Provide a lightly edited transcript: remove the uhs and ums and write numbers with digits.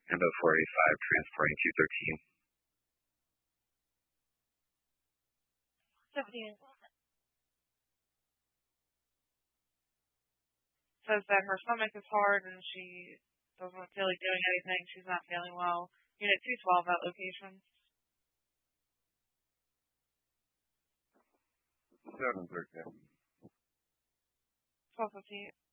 Endo 485, transporting 17. Says that her stomach is hard and she doesn't feel like doing anything. She's not feeling well. Unit 212 at location. 713. 12:58.